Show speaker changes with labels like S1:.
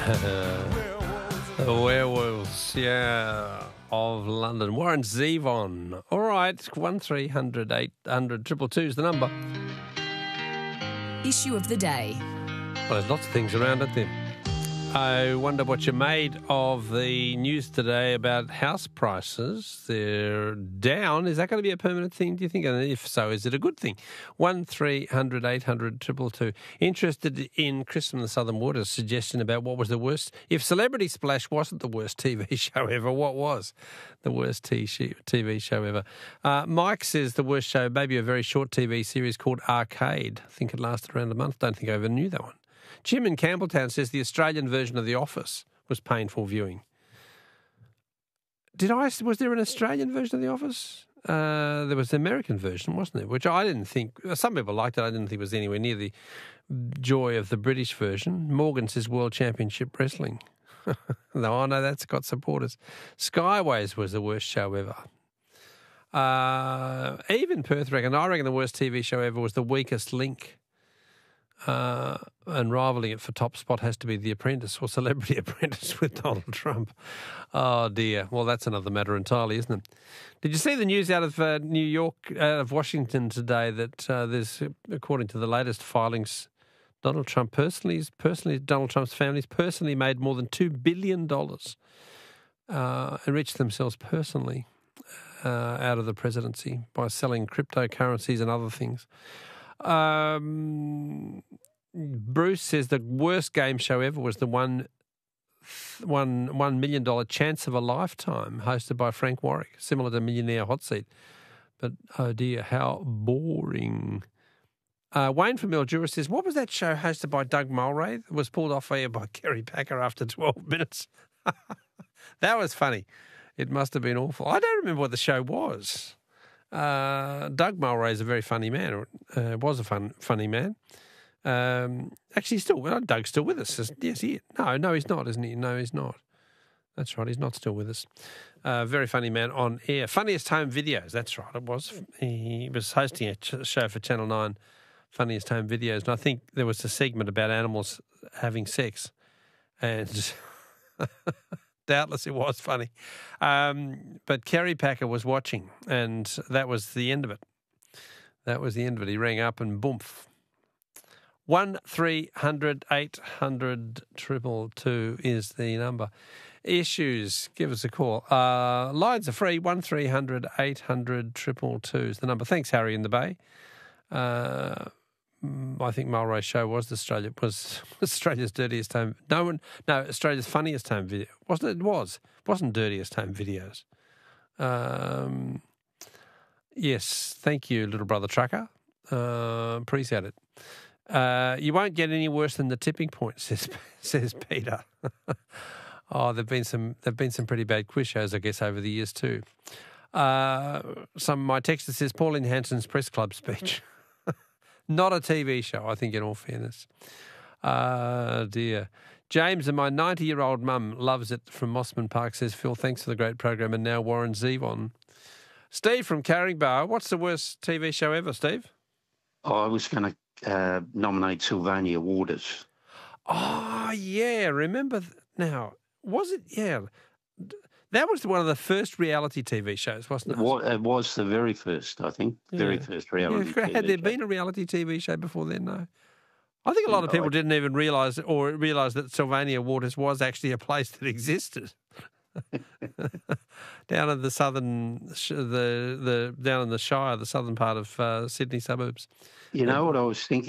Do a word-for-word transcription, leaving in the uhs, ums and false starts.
S1: The Werewolves, yeah, of London. Warren Zevon. All right, one three hundred eight hundred two two two is the number.
S2: Issue of the day.
S1: Well, there's lots of things around, aren't there? I wonder what you made of the news today about house prices. They're down. Is that going to be a permanent thing, do you think? And if so, is it a good thing? one three hundred eight hundred two two two. Interested in Chris from the Southern Waters' suggestion about what was the worst. If Celebrity Splash wasn't the worst T V show ever, what was the worst T V show ever? Uh, Mike says the worst show, maybe a very short T V series called Arcade. I think it lasted around a month. Don't think I ever knew that one. Jim in Campbelltown says the Australian version of The Office was painful viewing. Did I? Was there an Australian version of The Office? Uh, there was the American version, wasn't there? Which I didn't think. Some people liked it. I didn't think it was anywhere near the joy of the British version. Morgan says World Championship Wrestling. No, I know that's got supporters. Skyways was the worst show ever. Uh, even Perth reckon. I reckon the worst T V show ever was The Weakest Link. Uh, and rivaling it for top spot has to be The Apprentice or Celebrity Apprentice with Donald Trump. Oh, dear. Well, that's another matter entirely, isn't it? Did you see the news out of uh, New York, out of Washington today that uh, there's, according to the latest filings, Donald Trump personally, personally Donald Trump's family's personally made more than two billion dollars, uh, enriched themselves personally uh, out of the presidency by selling cryptocurrencies and other things. Um, Bruce says the worst game show ever was the one, one, one million dollar Chance of a Lifetime, hosted by Frank Warwick, similar to Millionaire Hot Seat. But oh dear, how boring! Uh, Wayne from Mildura says, "What was that show hosted by Doug Mulray that was pulled off air by Kerry Packer after twelve minutes?" That was funny. It must have been awful. I don't remember what the show was. Uh, Doug Mulray is a very funny man, or uh, was a fun, funny man. Um, actually, he's still, well, Doug's still with us. Yes, he is. No, no, he's not, isn't he? No, he's not. That's right, he's not still with us. Uh, very funny man on air. Funniest Home Videos, that's right, it was. He was hosting a ch- show for Channel nine, Funniest Home Videos, and I think there was a segment about animals having sex. And doubtless it was funny. Um, but Kerry Packer was watching, and that was the end of it. That was the end of it. He rang up and boomf. one three hundred eight hundred two two two is the number. Issues, give us a call. Uh, lines are free, one three hundred eight hundred two two two is the number. Thanks, Harry in the Bay. Uh, I think Mulray's show was Australia was Australia's dirtiest home. No one, no, Australia's funniest home video, wasn't it? It was. It wasn't dirtiest home videos. Um, yes, thank you, little brother trucker. Uh, appreciate it. Uh, you won't get any worse than the tipping point, says says Peter. Oh, there've been some there've been some pretty bad quiz shows, I guess, over the years too. Uh, some my texter says Pauline Hanson's press club speech. Not a T V show, I think, in all fairness. Uh, dear. James and my ninety-year-old mum loves it from Mossman Park, says Phil, thanks for the great program. And now Warren Zevon. Steve from Carringbar, what's the worst T V show ever, Steve?
S3: Oh, I was going to uh, nominate Sylvania Waters.
S1: Oh, yeah. Remember th- now, was it? Yeah. That was one of the first reality T V shows, wasn't it?
S3: It was, it was the very first, I think,
S1: Yeah.
S3: very first reality
S1: Yeah,
S3: T V
S1: had there
S3: show.
S1: been a reality T V show before then? No. I think a lot of
S3: No,
S1: people
S3: I-
S1: didn't even realise or realise that Sylvania Waters was actually a place that existed. Down in the southern, sh- the the down in the Shire, the southern part of uh, Sydney suburbs.
S3: You know what I was thinking?